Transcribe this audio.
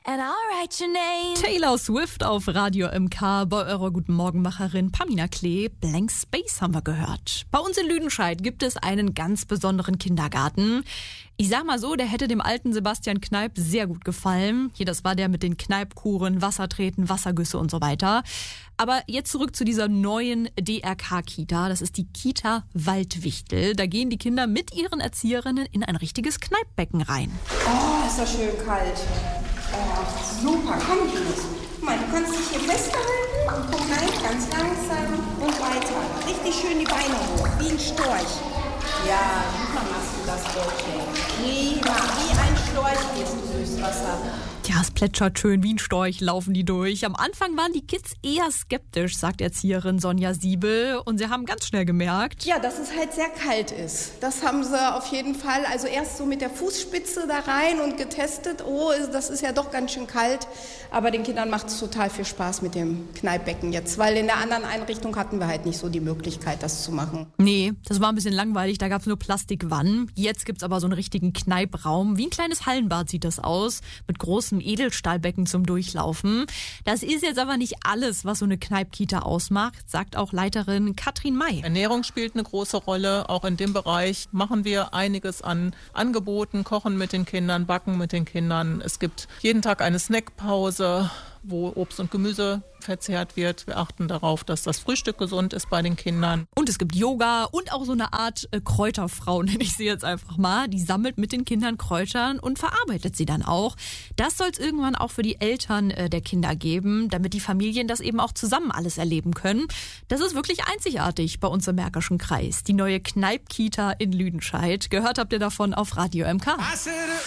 and I'll write your name. Taylor Swift auf Radio MK bei eurer Guten Morgenmacherin Pamina Klee. Blank Space haben wir gehört. Bei uns in Lüdenscheid gibt es einen ganz besonderen Kindergarten. Ich sag mal so, der hätte dem alten Sebastian Kneipp sehr gut gefallen. Hier, das war der mit den Kneippkuren, Wassertreten, Wassergüsse und so weiter. Aber jetzt zurück zu dieser neuen DRK-Kita. Das ist die Kita Waldwichtel. Da gehen die Kinder mit ihren Erzieherinnen in ein richtiges Kneippbecken rein. Oh, ist das schön kalt. Oh, super. Komm, Jungs. Guck mal, du kannst dich hier festhalten und komm rein, ganz langsam und weiter. Richtig schön die Beine hoch, wie ein Storch. Ja, super machst du das, Bällchen. Prima, wie ein Storch gehst du durchs Wasser. Ja, es plätschert schön wie ein Storch, laufen die durch. Am Anfang waren die Kids eher skeptisch, sagt Erzieherin Sonja Siebel. Und sie haben ganz schnell gemerkt, ja, dass es halt sehr kalt ist. Das haben sie auf jeden Fall. Also erst so mit der Fußspitze da rein und getestet. Oh, das ist ja doch ganz schön kalt. Aber den Kindern macht es total viel Spaß mit dem Kneippbecken jetzt. Weil in der anderen Einrichtung hatten wir halt nicht so die Möglichkeit, das zu machen. Nee, das war ein bisschen langweilig. Da gab es nur Plastikwannen. Jetzt gibt es aber so einen richtigen Kneipraum. Wie ein kleines Hallenbad sieht das aus. Mit großem Edelstahlbecken zum Durchlaufen. Das ist jetzt aber nicht alles, was so eine Kneippkita ausmacht, sagt auch Leiterin Katrin May. Ernährung spielt eine große Rolle. Auch in dem Bereich machen wir einiges an Angeboten, kochen mit den Kindern, backen mit den Kindern. Es gibt jeden Tag eine Snackpause, wo Obst und Gemüse verzehrt wird. Wir achten darauf, dass das Frühstück gesund ist bei den Kindern. Und es gibt Yoga und auch so eine Art Kräuterfrau, nenne ich sie jetzt einfach mal. Die sammelt mit den Kindern Kräutern und verarbeitet sie dann auch. Das soll es irgendwann auch für die Eltern der Kinder geben, damit die Familien das eben auch zusammen alles erleben können. Das ist wirklich einzigartig bei uns im Märkischen Kreis. Die neue Kneippkita in Lüdenscheid. Gehört habt ihr davon auf Radio MK.